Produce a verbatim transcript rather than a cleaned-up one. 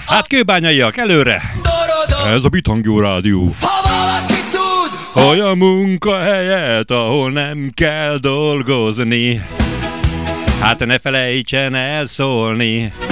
Hát kőbányaiak, előre! Ez a Bithangyó Rádió. Ha valaki tud olyan munkahelyet, ahol nem kell dolgozni, hát ne felejtsen el szólni.